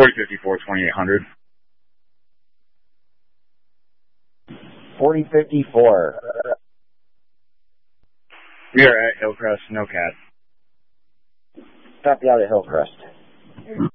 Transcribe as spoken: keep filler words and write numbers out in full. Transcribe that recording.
forty fifty-four, twenty-eight hundred. forty fifty-four. We are at Hillcrest, no cat. Copy out at Hillcrest.